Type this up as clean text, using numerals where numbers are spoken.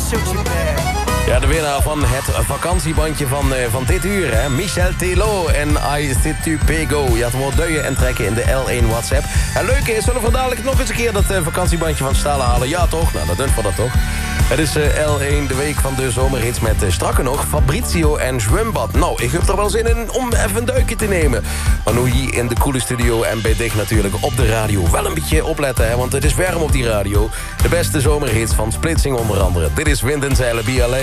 Ja, de winnaar van het vakantiebandje van dit uur, hè? Michel Telo en I Sit to Pego. Je had hem wel duien en trekken in de L1 WhatsApp. En leuke is, zullen we dadelijk nog eens een keer dat vakantiebandje van Stalen halen? Ja, toch? Nou, dat doen we dat toch. Het is L1, de week van de zomerhits met strakker nog Fabrizio en Zwembad. Nou, ik heb er wel zin in om even een duikje te nemen. Maar nu hier in de coole studio en bij Dicht natuurlijk op de radio. Wel een beetje opletten, hè, want het is warm op die radio. De beste zomerhits van Splitsing onder andere. Dit is Wind en Zeilen, Be Alleen.